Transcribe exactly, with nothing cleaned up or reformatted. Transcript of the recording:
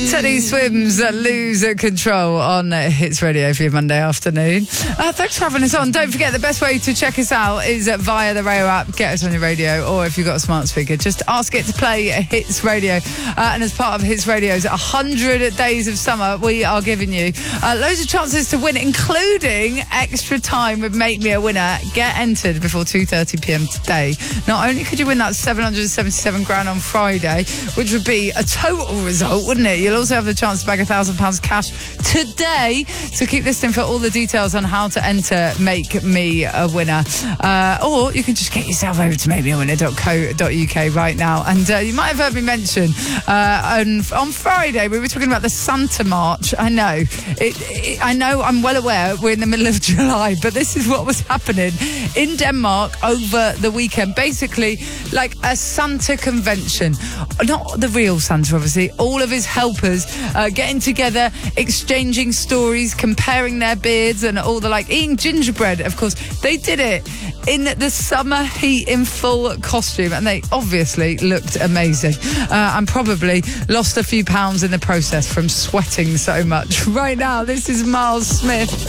Teddy Swims uh, Lose Control on uh, Hits Radio for your Monday afternoon. Uh, thanks for having us on. Don't forget, the best way to check us out is uh, via the radio app. Get us on your radio, or if you've got a smart speaker, just ask it to play Hits Radio. Uh, and as part of Hits Radio's one hundred Days of Summer, we are giving you uh, loads of chances to win, including extra time with Make Me a Winner. Get entered before two thirty p.m. today. Not only could you win that seven hundred seventy-seven grand on Friday, which would be a total result, wouldn't it? You'll also have the chance to bag a thousand pounds cash today. So keep listening for all the details on how to enter Make Me a Winner. Uh, or you can just get yourself over to make me a winner dot co dot uk right now. And uh, you might have heard me mention uh, on, on Friday we were talking about the Santa March. I know, it, it, I know, I'm well aware we're in the middle of July, but this is what was happening in Denmark over the weekend. Basically, like a Santa convention. Not the real Santa, obviously. All of his helpers uh, getting together, exchanging stories, comparing their beards and all the like, eating gingerbread, of course. They did it in the summer heat in full costume, and they obviously looked amazing. Uh, and probably lost a few pounds in the process from sweating so much. Right now, this is Miles Smith.